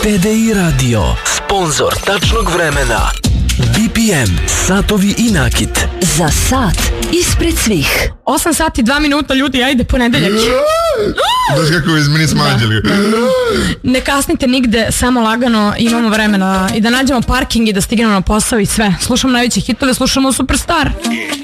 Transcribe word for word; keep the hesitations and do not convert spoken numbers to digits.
T D I Radio, sponsor tačnog vremena. B P M, satovi i nakit. Za sat ispred svih. osam sati, dva minuta, ljudi, ajde, ponedeljak. Znaš kako iz meni smađali. Ne kasnite nigde, samo lagano, imamo vremena i da nađemo parking i da stignemo na posao i sve. Slušamo najveće hitove, slušamo Superstar.